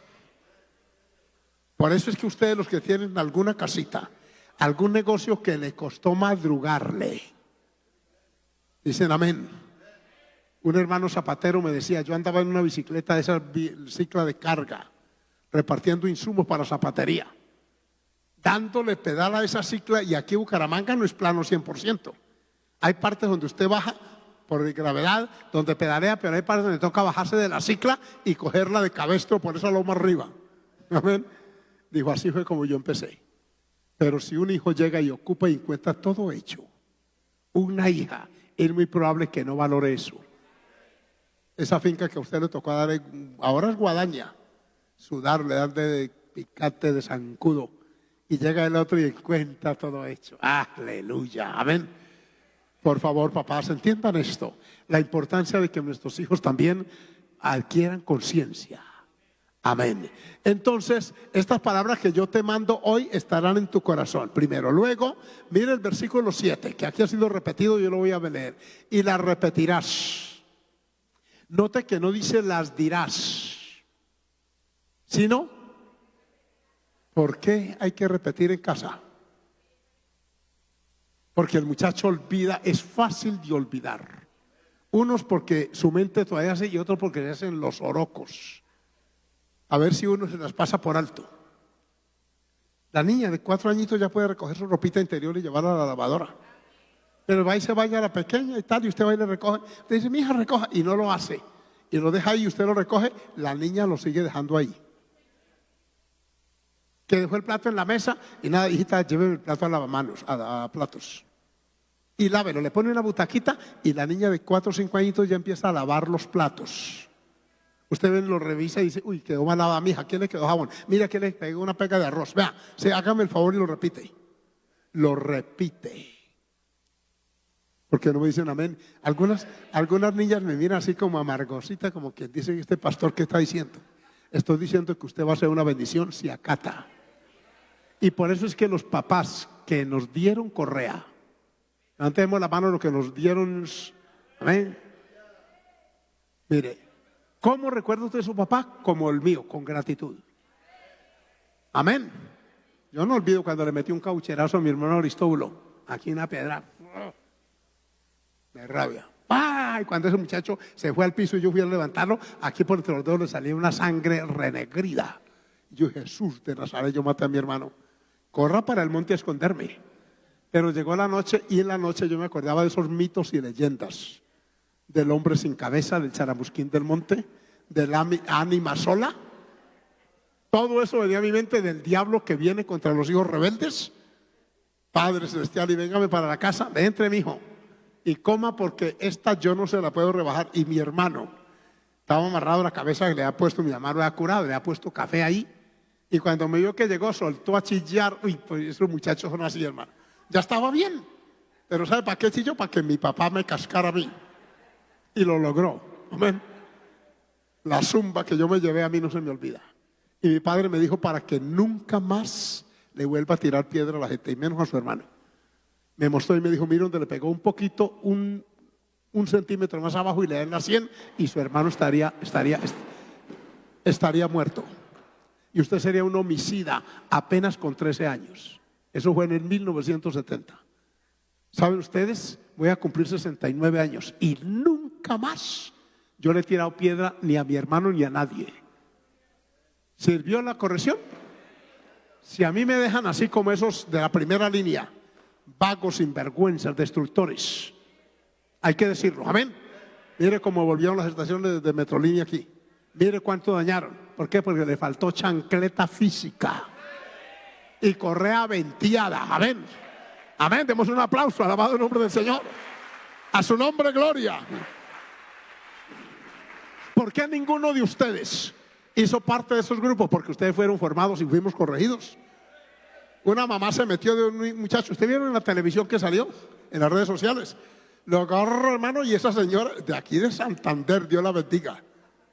Por eso es que ustedes, los que tienen alguna casita, algún negocio que le costó madrugarle, dicen amén. Un hermano zapatero me decía, yo andaba en una bicicleta, de esa bicicleta de carga, repartiendo insumos para zapatería, dándole pedal a esa cicla. Y aquí Bucaramanga no es plano cien por ciento. Hay partes donde usted baja por gravedad, donde pedalea, pero hay partes donde toca bajarse de la cicla y cogerla de cabestro por esa loma arriba. Amén. Dijo, así fue como yo empecé. Pero si un hijo llega y ocupa y encuentra todo hecho, una hija, es muy probable que no valore eso. Esa finca que a usted le tocó dar, ahora es guadaña, sudarle, darle de picante, de zancudo, y llega el otro y encuentra todo hecho. Aleluya, amén. Por favor, papás, entiendan esto, la importancia de que nuestros hijos también adquieran conciencia. Amén. Entonces, estas palabras que yo te mando hoy estarán en tu corazón. Primero, luego, mira el versículo siete, que aquí ha sido repetido, yo lo voy a leer. Y las repetirás. Note que no dice las dirás, sino, ¿por qué hay que repetir en casa? Porque el muchacho olvida, es fácil de olvidar. Unos porque su mente todavía hace y otros porque se hacen los orocos. A ver si uno se las pasa por alto. La niña de cuatro añitos ya puede recoger su ropita interior y llevarla a la lavadora. Pero va y se baña a la pequeña y tal, y usted va y le recoge. Usted dice, mi hija, recoja, y no lo hace. Y lo deja ahí y usted lo recoge, la niña lo sigue dejando ahí. Que dejó el plato en la mesa y nada, hijita, lleve el plato a lavamanos, a, a platos. Y lávelo, le pone una butaquita y la niña de cuatro o cinco añitos ya empieza a lavar los platos. Usted ve, lo revisa y dice, uy, quedó mal lavada mi hija, ¿quién le quedó jabón? Mira que le pegó una pega de arroz. Vea, se, hágame el favor y lo repite. Lo repite. Porque no me dicen amén. Algunas, algunas niñas me miran así como amargosita, como que dice este pastor, ¿qué está diciendo? Estoy diciendo que usted va a ser una bendición si acata. Y por eso es que los papás que nos dieron correa, levantemos la mano, lo que nos dieron, amén. Mire, ¿cómo recuerda usted a su papá? Como el mío, con gratitud. Amén. Yo no olvido cuando le metí un caucherazo a mi hermano Aristóbulo, aquí en una piedra. De rabia. ¡Ay! Cuando ese muchacho se fue al piso y yo fui a levantarlo, aquí por entre los dedos le salía una sangre renegrida. Yo, Jesús de Nazaret, yo maté a mi hermano. Corra para el monte a esconderme. Pero llegó la noche y en la noche yo me acordaba de esos mitos y leyendas. Del hombre sin cabeza, del charamusquín del monte, del ánima sola. Todo eso venía a mi mente, del diablo que viene contra los hijos rebeldes. Padre celestial, y véngame para la casa, entre mi hijo y coma, porque esta yo no se la puedo rebajar. Y mi hermano estaba amarrado a la cabeza, que le había puesto, mi mamá lo había curado, le había puesto café ahí, y cuando me vio que llegó soltó a chillar. Uy, pues esos muchachos son así, hermano. Ya estaba bien, pero ¿sabe para qué chilló? Para que mi papá me cascara a mí, y lo logró. Amén. La zumba que yo me llevé a mí no se me olvida. Y mi padre me dijo, para que nunca más le vuelva a tirar piedra a la gente, y menos a su hermano. Me mostró y me dijo, mira, donde le pegó un poquito, un, un centímetro más abajo y le da en la sien, y su hermano estaría, estaría, estaría muerto. Y usted sería un homicida apenas con trece años. Eso fue en el mil novecientos setenta. ¿Saben ustedes? Voy a cumplir sesenta y nueve años y nunca más yo le he tirado piedra ni a mi hermano ni a nadie. ¿Sirvió la corrección? Si a mí me dejan así como esos de la primera línea, vagos, sinvergüenzas, destructores, hay que decirlo, amén. Mire cómo volvieron las estaciones de Metrolínea aquí. Mire cuánto dañaron. ¿Por qué? Porque le faltó chancleta física y correa venteada, amén. Amén, demos un aplauso, alabado el nombre del Señor. A su nombre, gloria. ¿Por qué ninguno de ustedes hizo parte de esos grupos? Porque ustedes fueron formados y fuimos corregidos. Una mamá se metió de un muchacho. ¿Usted vieron en la televisión que salió? En las redes sociales. Lo agarró, hermano, y esa señora de aquí de Santander, Dios la bendiga.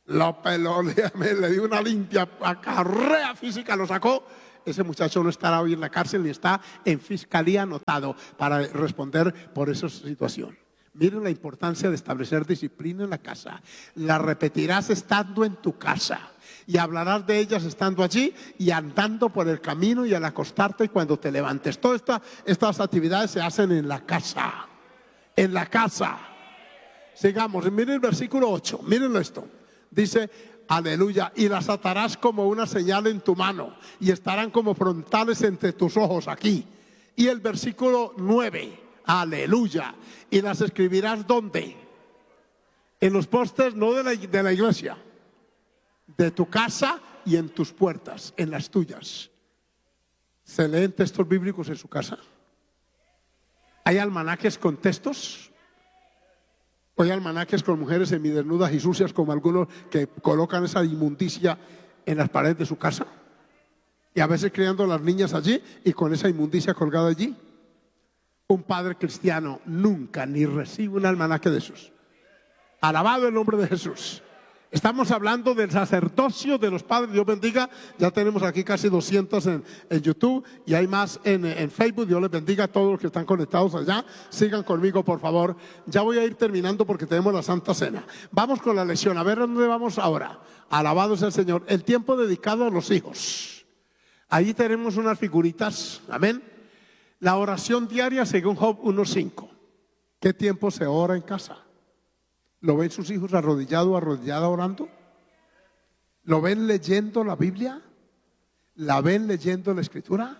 lo peló, le, le dio una limpia carrera física, lo sacó. Ese muchacho no estará hoy en la cárcel ni está en fiscalía anotado para responder por esa situación. Miren la importancia de establecer disciplina en la casa. La repetirás estando en tu casa y hablarás de ellas estando allí y andando por el camino y al acostarte y cuando te levantes. Todas esta, estas actividades se hacen en la casa. En la casa. Sigamos, miren el versículo ocho, miren esto. Dice, aleluya, y las atarás como una señal en tu mano y estarán como frontales entre tus ojos aquí. Y el versículo nueve, aleluya, y las escribirás ¿dónde? En los postes, no de la, de la iglesia, de tu casa y en tus puertas, en las tuyas. ¿Se leen textos bíblicos en su casa? ¿Hay almanaques con textos? ¿O hay almanaques con mujeres semidesnudas y sucias como algunos que colocan esa inmundicia en las paredes de su casa? Y a veces criando a las niñas allí y con esa inmundicia colgada allí. Un padre cristiano nunca ni recibe un almanaque de esos. Alabado el nombre de Jesús. Estamos hablando del sacerdocio de los padres. Dios bendiga. Ya tenemos aquí casi doscientos en, en YouTube y hay más en, en Facebook. Dios les bendiga a todos los que están conectados allá. Sigan conmigo, por favor. Ya voy a ir terminando porque tenemos la Santa Cena. Vamos con la lección. A ver a dónde vamos ahora. Alabado sea el Señor. El tiempo dedicado a los hijos. Ahí tenemos unas figuritas. Amén. La oración diaria según Job uno cinco. ¿Qué tiempo se ora en casa? ¿Lo ven sus hijos arrodillado, arrodillada orando? ¿Lo ven leyendo la Biblia? ¿La ven leyendo la Escritura?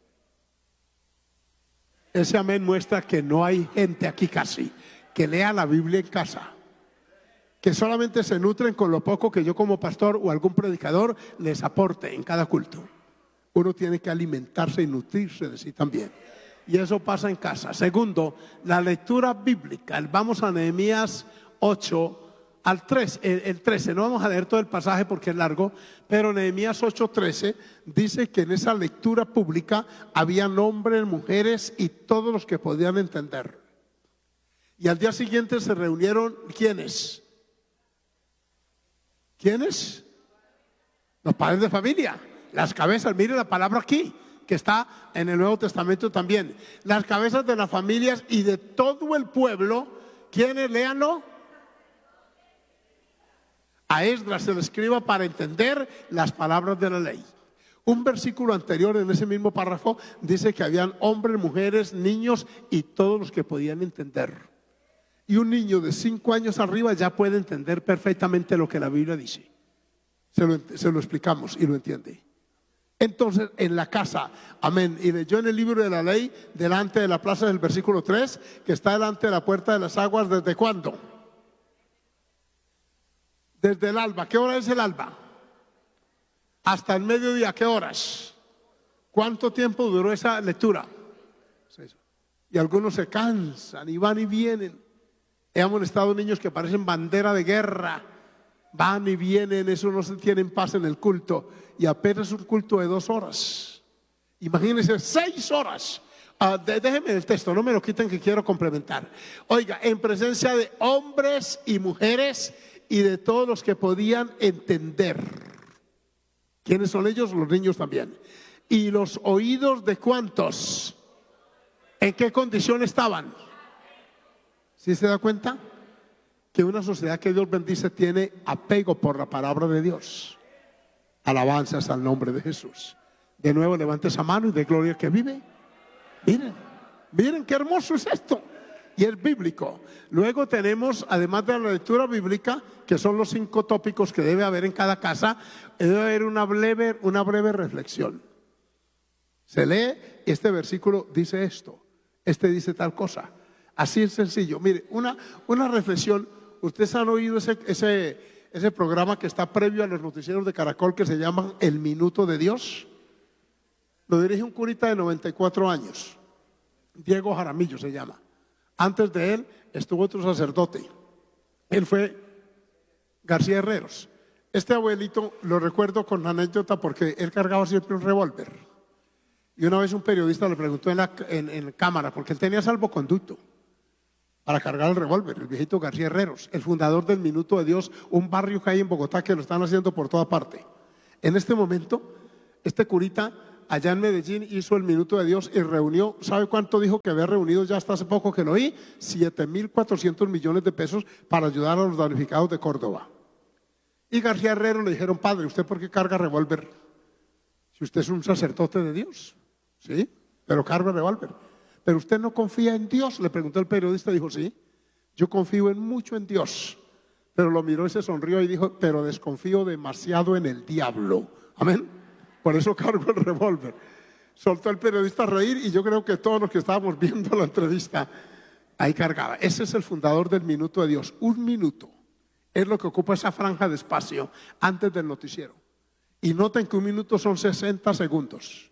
Ese amén muestra que no hay gente aquí casi que lea la Biblia en casa, que solamente se nutren con lo poco que yo como pastor o algún predicador les aporte en cada culto. Uno tiene que alimentarse y nutrirse de sí también. Y eso pasa en casa. Segundo, la lectura bíblica. Vamos a Nehemías ocho al trece, el, el trece, no vamos a leer todo el pasaje porque es largo, pero Nehemías ocho trece dice que en esa lectura pública había hombres, mujeres y todos los que podían entender. Y al día siguiente se reunieron, ¿quiénes? ¿Quiénes? Los padres de familia, las cabezas. Mire la palabra aquí, que está en el Nuevo Testamento también. Las cabezas de las familias y de todo el pueblo. ¿Quiénes? Léanlo. A Esdras se le escriba para entender las palabras de la ley. Un versículo anterior en ese mismo párrafo dice que habían hombres, mujeres, niños y todos los que podían entender. Y un niño de cinco años arriba ya puede entender perfectamente lo que la Biblia dice. Se lo, se lo explicamos y lo entiende. Entonces en la casa, amén, y leyó en el libro de la ley delante de la plaza del versículo tres, que está delante de la puerta de las aguas. ¿Desde cuándo? Desde el alba. ¿Qué hora es el alba? Hasta el mediodía. ¿Qué horas? ¿Cuánto tiempo duró esa lectura? Y algunos se cansan y van y vienen. He amonestado niños que parecen bandera de guerra. Van y vienen, eso no se tienen paz en el culto. Y apenas un culto de dos horas. Imagínense, seis horas. Uh, de, déjenme el texto, no me lo quiten que quiero complementar. Oiga, en presencia de hombres y mujeres y de todos los que podían entender. ¿Quiénes son ellos? Los niños también. ¿Y los oídos de cuántos? ¿En qué condición estaban? ¿Sí se da cuenta? Que una sociedad que Dios bendice tiene apego por la palabra de Dios. Alabanzas al nombre de Jesús. De nuevo levante esa mano y de gloria que vive. Miren, miren qué hermoso es esto. Y es bíblico. Luego tenemos, además de la lectura bíblica, que son los cinco tópicos que debe haber en cada casa, debe haber una breve, una breve reflexión. Se lee, este versículo dice esto, este dice tal cosa. Así es sencillo. Mire, una, una reflexión. Ustedes han oído ese, ese, ese programa que está previo a los noticieros de Caracol que se llama El Minuto de Dios. Lo dirige un curita de noventa y cuatro años, Diego Jaramillo se llama. Antes de él estuvo otro sacerdote. Él fue García Herreros. Este abuelito lo recuerdo con anécdota porque él cargaba siempre un revólver. Y una vez un periodista le preguntó en la en, en cámara, porque él tenía salvoconducto. para cargar el revólver, el viejito García Herreros, el fundador del Minuto de Dios, un barrio que hay en Bogotá que lo están haciendo por toda parte. En este momento, este curita allá en Medellín hizo el Minuto de Dios y reunió, ¿sabe cuánto dijo que había reunido ya hasta hace poco que lo oí? siete mil cuatrocientos millones de pesos para ayudar a los damnificados de Córdoba. Y García Herrero le dijeron, padre, ¿usted por qué carga revólver? Si usted es un sacerdote de Dios, ¿sí? Pero carga revólver. ¿Pero usted no confía en Dios? Le preguntó el periodista, dijo, sí, yo confío en mucho en Dios. Pero lo miró y se sonrió y dijo, pero desconfío demasiado en el diablo. Amén. Por eso cargo el revólver. Soltó el periodista a reír y yo creo que todos los que estábamos viendo la entrevista, ahí cargaba. Ese es el fundador del Minuto de Dios. Un minuto es lo que ocupa esa franja de espacio antes del noticiero. Y noten que un minuto son sesenta segundos.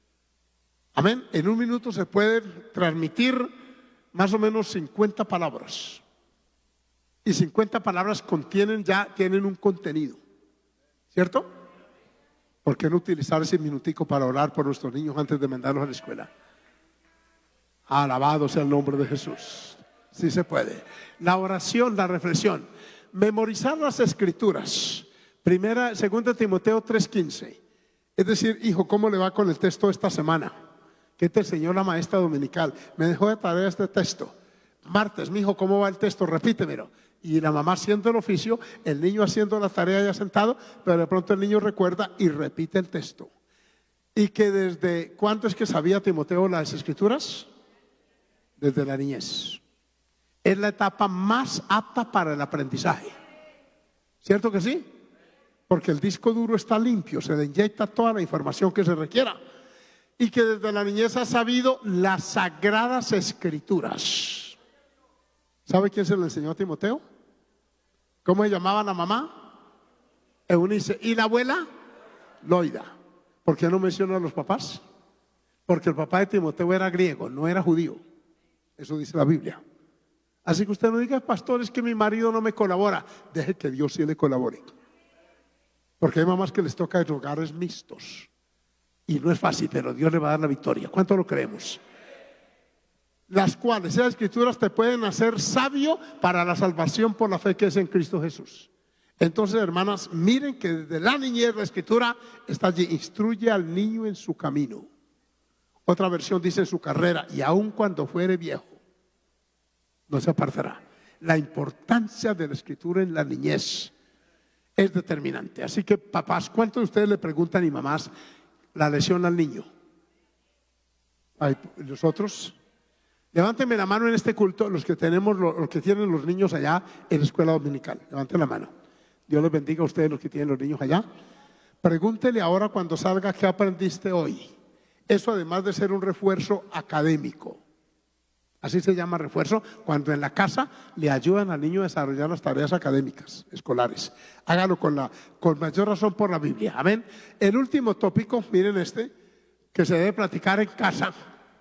Amén. En un minuto se puede transmitir más o menos cincuenta palabras. Y cincuenta palabras contienen ya, tienen un contenido. ¿Cierto? ¿Por qué no utilizar ese minutico para orar por nuestros niños antes de mandarlos a la escuela? Alabado sea el nombre de Jesús. Sí se puede. La oración, la reflexión. Memorizar las escrituras. Primera, segunda Timoteo tres quince. Es decir, hijo, ¿cómo le va con el texto esta semana? ¿Qué te enseñó la maestra dominical? Me dejó de tarea este texto. Martes, mi hijo, ¿cómo va el texto? Repítemelo. Y la mamá haciendo el oficio, el niño haciendo la tarea ya sentado, pero de pronto el niño recuerda y repite el texto. Y que desde, ¿cuánto es que sabía Timoteo las escrituras? Desde la niñez. Es la etapa más apta para el aprendizaje. ¿Cierto que sí? Porque el disco duro está limpio, se le inyecta toda la información que se requiera. Y que desde la niñez ha sabido las sagradas escrituras. ¿Sabe quién se lo enseñó a Timoteo? ¿Cómo se llamaba la mamá? Eunice. ¿Y la abuela? Loida. ¿Por qué no menciona a los papás? Porque el papá de Timoteo era griego, no era judío. Eso dice la Biblia. Así que usted no diga, pastor, es que mi marido no me colabora. Deje que Dios sí le colabore. Porque hay mamás que les toca en hogares mixtos. Y no es fácil, pero Dios le va a dar la victoria. ¿Cuánto lo creemos? Las cuales esas escrituras te pueden hacer sabio para la salvación por la fe que es en Cristo Jesús. Entonces, hermanas, miren que desde la niñez la escritura está allí. Instruye al niño en su camino. Otra versión dice en su carrera, y aun cuando fuere viejo, no se apartará. La importancia de la escritura en la niñez es determinante. Así que, papás, ¿cuántos de ustedes le preguntan y mamás la lección al niño? Ay, ¿los otros? Levánteme la mano en este culto, los que tenemos, los que tienen los niños allá en la escuela dominical. Levanten la mano. Dios les bendiga a ustedes, los que tienen los niños allá. Pregúntele ahora cuando salga qué aprendiste hoy. Eso además de ser un refuerzo académico. Así se llama refuerzo, cuando en la casa le ayudan al niño a desarrollar las tareas académicas, escolares. Hágalo con, la, con mayor razón por la Biblia. Amén. El último tópico, miren este, que se debe platicar en casa,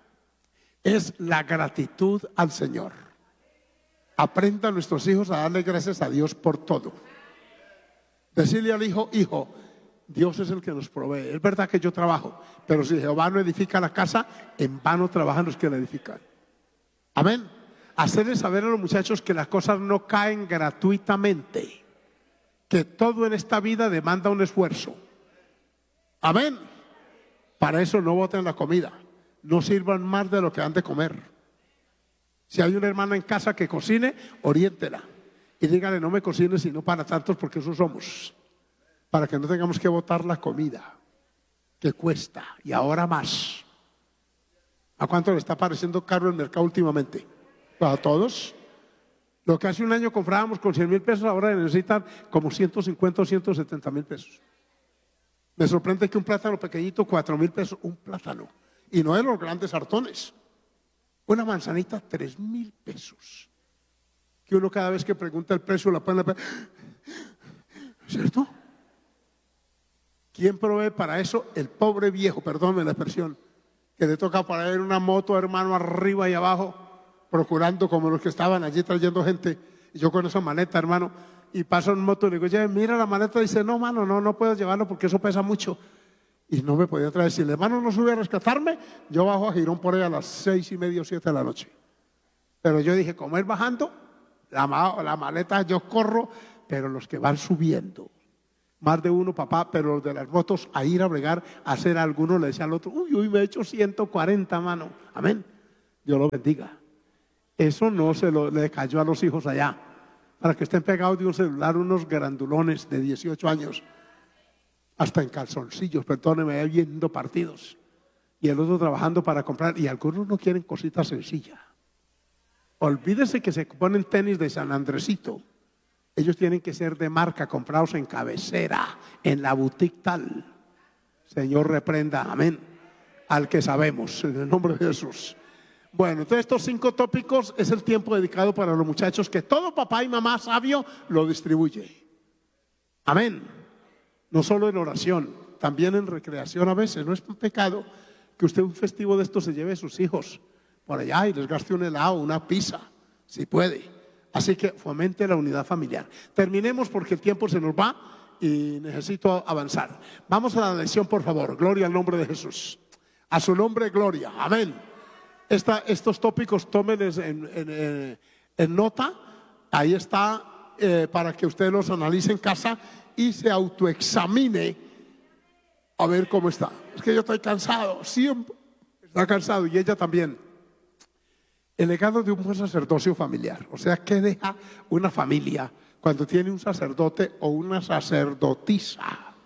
es la gratitud al Señor. Aprendan nuestros hijos a darle gracias a Dios por todo. Decirle al hijo, hijo, Dios es el que nos provee. Es verdad que yo trabajo, pero si Jehová no edifica la casa, en vano trabajan los que la edifican. Amén. Hacerles saber a los muchachos que las cosas no caen gratuitamente, que todo en esta vida demanda un esfuerzo. Amén. Para eso no boten la comida, no sirvan más de lo que han de comer. Si hay una hermana en casa que cocine, oriéntela y dígale, no me cocines sino para tantos, porque eso somos, para que no tengamos que botar la comida que cuesta y ahora más. ¿A cuánto le está pareciendo caro el mercado últimamente? ¿Para todos? Lo que hace un año comprábamos con cien mil pesos, ahora necesitan como ciento cincuenta o ciento setenta mil pesos. Me sorprende que un plátano pequeñito, cuatro mil pesos, un plátano. Y no de los grandes sartones. Una manzanita, tres mil pesos. Que uno cada vez que pregunta el precio la pone, ¿cierto? ¿Quién provee para eso? El pobre viejo, perdónme la expresión, que le toca poner una moto, hermano, arriba y abajo, procurando como los que estaban allí trayendo gente. Y yo con esa maleta, hermano, y paso en moto y le digo, ya, mira la maleta. Dice, no, mano, no, no puedo llevarlo porque eso pesa mucho. Y no me podía traer. Si el hermano no sube a rescatarme, yo bajo a Girón por ahí a las seis y media o siete de la noche. Pero yo dije, como es bajando, la, la maleta yo corro, pero los que van subiendo, más de uno, papá, pero los de las motos a ir a bregar, a hacer a alguno, le decía al otro, uy, uy, me he hecho ciento cuarenta, mano. Amén. Dios lo bendiga. Eso no se lo, le cayó a los hijos allá, para que estén pegados de un celular unos grandulones de dieciocho años, hasta en calzoncillos, perdóneme, viendo partidos. Y el otro trabajando para comprar, y algunos no quieren cositas sencillas. Olvídese que se ponen tenis de San Andresito. Ellos tienen que ser de marca, comprados en cabecera, en la boutique tal. Señor reprenda, amén, al que sabemos, en el nombre de Jesús. Bueno, entonces estos cinco tópicos es el tiempo dedicado para los muchachos, que todo papá y mamá sabio lo distribuye. Amén. No solo en oración, también en recreación a veces. No es un pecado que usted un festivo de estos se lleve a sus hijos por allá y les gaste un helado, una pizza, si puede. Así que fomente la unidad familiar. Terminemos porque el tiempo se nos va y necesito avanzar. Vamos a la lección, por favor. Gloria al nombre de Jesús. A su nombre, gloria. Amén. Esta, estos tópicos tómenles en, en, en, en nota. Ahí está, eh, para que usted los analice en casa y se autoexamine a ver cómo está. Es que yo estoy cansado, siempre está cansado, y ella también. El legado de un buen sacerdocio familiar, o sea, ¿qué deja una familia cuando tiene un sacerdote o una sacerdotisa?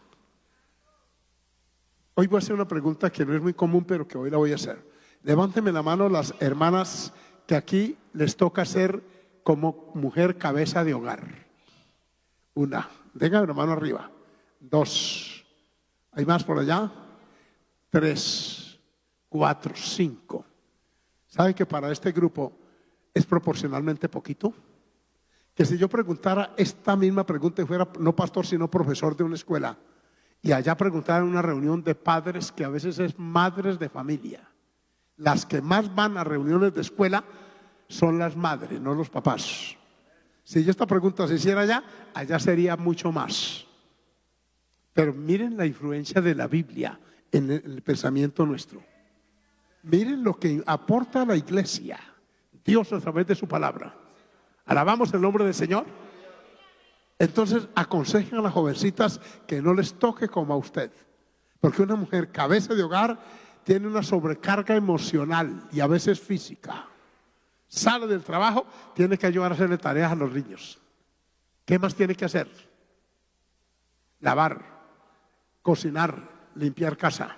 Hoy voy a hacer una pregunta que no es muy común, pero que hoy la voy a hacer. Levánteme la mano las hermanas que aquí les toca ser como mujer cabeza de hogar. Una, tengan la mano arriba. Dos, ¿hay más por allá? Tres, cuatro, cinco. ¿Sabe que para este grupo es proporcionalmente poquito? Que si yo preguntara esta misma pregunta y fuera no pastor sino profesor de una escuela, y allá preguntara en una reunión de padres, que a veces es madres de familia, las que más van a reuniones de escuela son las madres, no los papás. Si yo esta pregunta se hiciera allá, allá sería mucho más. Pero miren la influencia de la Biblia en el pensamiento nuestro. Miren lo que aporta a la iglesia Dios a través de su palabra. Alabamos el nombre del Señor. Entonces aconsejan a las jovencitas que no les toque como a usted, porque una mujer cabeza de hogar tiene una sobrecarga emocional y a veces física. Sale del trabajo, tiene que ayudar a hacerle tareas a los niños. ¿Qué más tiene que hacer? Lavar, cocinar, limpiar casa.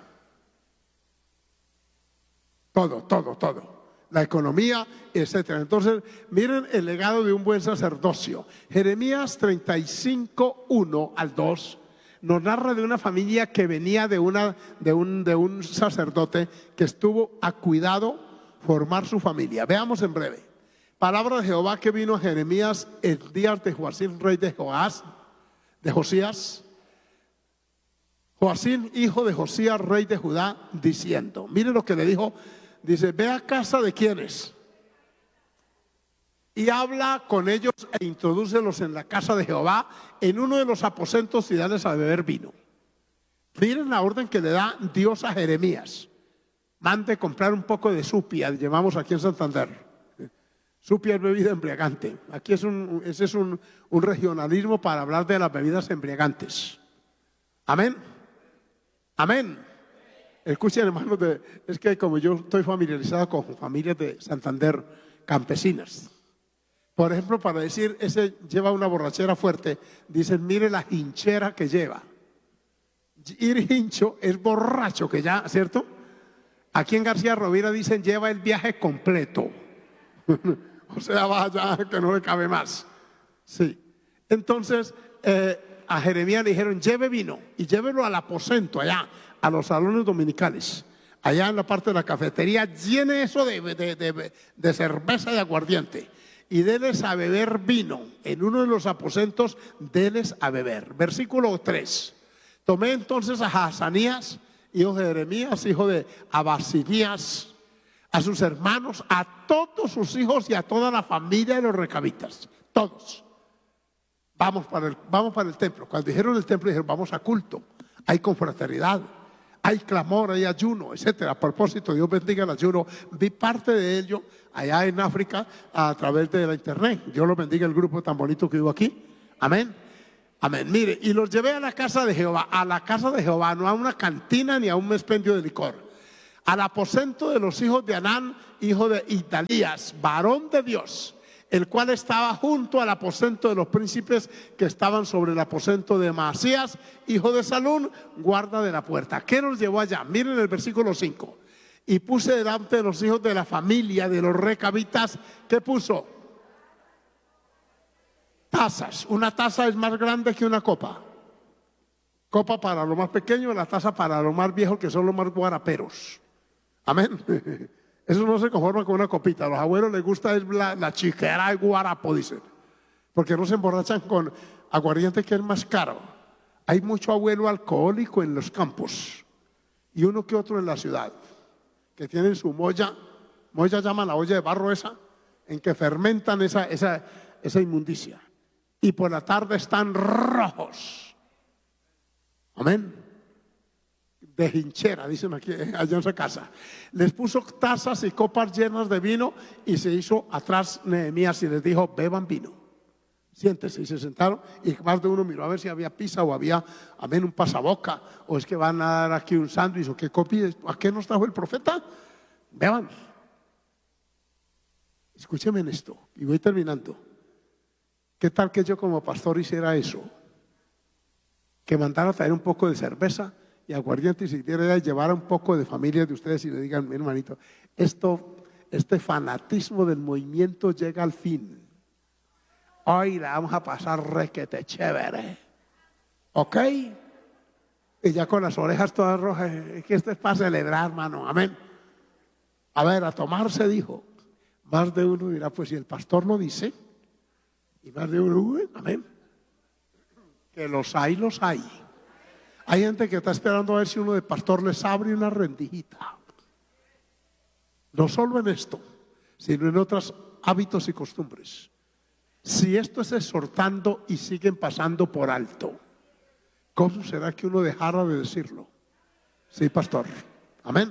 Todo, todo, todo. La economía, etcétera. Entonces, miren el legado de un buen sacerdocio. Jeremías treinta y cinco, uno al dos nos narra de una familia que venía de, una, de, un, de un sacerdote que estuvo a cuidado formar su familia. Veamos en breve. Palabra de Jehová que vino a Jeremías en días de Joacim, rey de Joás, de Josías. Joacim, hijo de Josías, rey de Judá, diciendo, miren lo que le dijo. Dice, ve a casa de quienes y habla con ellos e introdúcelos en la casa de Jehová, en uno de los aposentos, y dales a beber vino. Miren la orden que le da Dios a Jeremías. Mande comprar un poco de supia, llevamos aquí en Santander. Supia es bebida embriagante. Aquí es un, ese es un, un regionalismo para hablar de las bebidas embriagantes. Amén. Amén. Escuchen, hermanos, de, es que como yo estoy familiarizado con familias de Santander campesinas. Por ejemplo, para decir, ese lleva una borrachera fuerte, dicen, mire la hinchera que lleva. Ir hincho es borracho, que ya, ¿cierto? Aquí en García Rovira dicen, lleva el viaje completo. O sea, vaya, que no le cabe más. Sí. Entonces, eh, a Jeremías le dijeron, lleve vino y llévelo al aposento allá, a los salones dominicales, allá en la parte de la cafetería, llene eso de, de, de, de cerveza y aguardiente y déles a beber vino. En uno de los aposentos, déles a beber. Versículo tres. Tomé entonces a Hazanías, hijo de Jeremías, hijo de Abasinías, a sus hermanos, a todos sus hijos y a toda la familia de los recabitas, todos. Vamos para el, vamos para el templo. Cuando dijeron el templo, dijeron, vamos a culto, hay confraternidad. hay clamor, hay ayuno, etcétera. A propósito, Dios bendiga el ayuno. Vi parte de ello allá en África a través de la internet. Dios lo bendiga el grupo tan bonito que hubo aquí. Amén. Amén. Mire, y los llevé a la casa de Jehová, a la casa de Jehová, no a una cantina ni a un expendio de licor, al aposento de los hijos de Anán, hijo de Italías, varón de Dios, el cual estaba junto al aposento de los príncipes que estaban sobre el aposento de Maasías, hijo de Salún, guarda de la puerta. ¿Qué nos llevó allá? Miren el versículo cinco. Y puse delante de los hijos de la familia de los recabitas, ¿qué puso? Tazas. Una taza es más grande que una copa. Copa para los más pequeños, la taza para los más viejos, que son los más guaraperos. Amén. Eso no se conforma con una copita. A los abuelos les gusta es la, la chiquera de guarapo, dicen. Porque no se emborrachan con aguardiente, que es más caro. Hay mucho abuelo alcohólico en los campos y uno que otro en la ciudad, que tienen su molla. Molla llaman la olla de barro esa, en que fermentan esa, esa, esa inmundicia. Y por la tarde están rojos. Amén. De hinchera, dicen aquí, allá en su casa. Les puso tazas y copas llenas de vino y se hizo atrás Nehemías y les dijo: beban vino. Siéntese. Y se sentaron y más de uno miró a ver si había pizza o había, amén, un pasaboca, o es que van a dar aquí un sándwich o qué copia. ¿A qué nos trajo el profeta? Beban. Escúcheme en esto y voy terminando. ¿Qué tal que yo como pastor hiciera eso? Que mandara a traer un poco de cerveza y aguardiente, y si quiere llevar un poco de familia de ustedes y le digan: mi hermanito, esto, este fanatismo del movimiento llega al fin. Hoy la vamos a pasar requete chévere. ¿Ok? Y ya con las orejas todas rojas, es que esto es para celebrar, hermano. Amén. A ver, a tomar se dijo. Más de uno dirá: pues si el pastor lo dice. Y más de uno, uy, amén. Que los hay, los hay. Hay gente que está esperando a ver si uno de pastor les abre una rendijita. No solo en esto, sino en otros hábitos y costumbres. Si esto es exhortando y siguen pasando por alto, ¿cómo será que uno dejara de decirlo? Sí, pastor. Amén.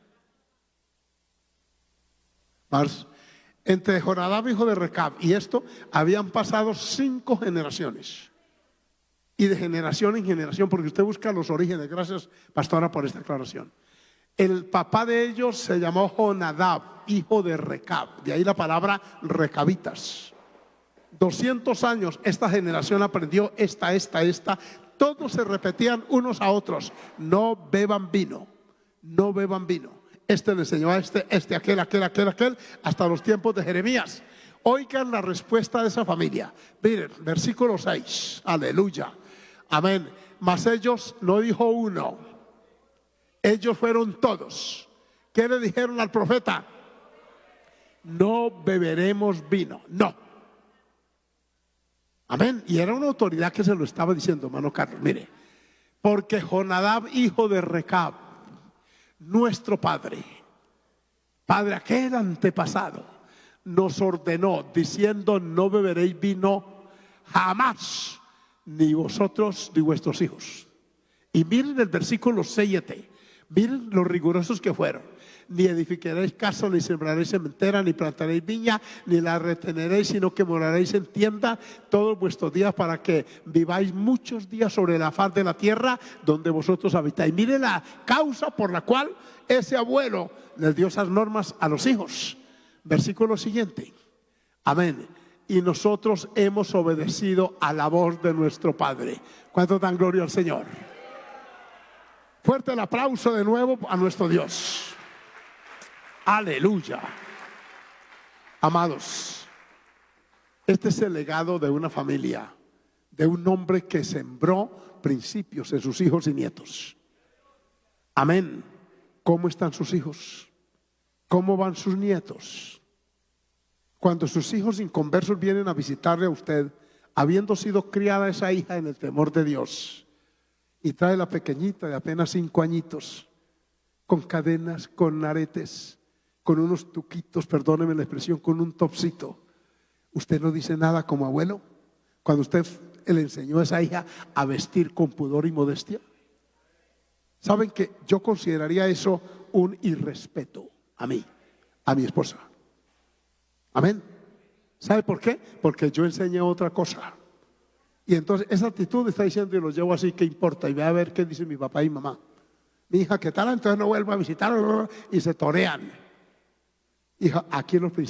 Más. Entre Jonadab, hijo de Recab, y esto habían pasado cinco generaciones. Y de generación en generación, porque usted busca los orígenes. Gracias, pastora, por esta aclaración. El papá de ellos se llamó Jonadab, hijo de Recab. De ahí la palabra recabitas. doscientos años esta generación aprendió esta, esta, esta. Todos se repetían unos a otros: no beban vino, no beban vino. Este le enseñó a este, este, aquel, aquel, aquel, aquel, hasta los tiempos de Jeremías. Oigan la respuesta de esa familia. Miren, versículo seis. Aleluya. Amén. Mas ellos no dijo uno. Ellos fueron todos. ¿Qué le dijeron al profeta? No beberemos vino. No. Amén. Y era una autoridad que se lo estaba diciendo, hermano Carlos. Mire, porque Jonadab, hijo de Recab, nuestro padre, padre aquel antepasado, nos ordenó diciendo: no beberéis vino jamás, ni vosotros ni vuestros hijos. Y miren el versículo siete, miren los rigurosos que fueron: ni edificaréis casa, ni sembraréis cementera, ni plantaréis viña, ni la reteneréis, sino que moraréis en tienda todos vuestros días, para que viváis muchos días sobre la faz de la tierra donde vosotros habitáis. Mire la causa por la cual ese abuelo les dio esas normas a los hijos. Versículo siguiente. Amén. Y nosotros hemos obedecido a la voz de nuestro Padre. ¿Cuánto dan gloria al Señor? Fuerte el aplauso de nuevo a nuestro Dios. Aleluya. Amados, este es el legado de una familia, de un hombre que sembró principios en sus hijos y nietos. Amén. ¿Cómo están sus hijos? ¿Cómo van sus nietos? Cuando sus hijos inconversos vienen a visitarle a usted, habiendo sido criada esa hija en el temor de Dios, y trae la pequeñita de apenas cinco añitos, con cadenas, con aretes, con unos tuquitos, perdóneme la expresión, con un topsito, ¿usted no dice nada como abuelo? Cuando usted le enseñó a esa hija a vestir con pudor y modestia. Saben que yo consideraría eso un irrespeto a mí, a mi esposa. Amén. ¿Sabe por qué? Porque yo enseñé otra cosa. Y entonces esa actitud está diciendo y lo llevo así, ¿qué importa? Y ve a ver qué dice mi papá y mamá. Mi hija, ¿qué tal? Entonces no vuelvo a visitar y se torean. Hija, aquí los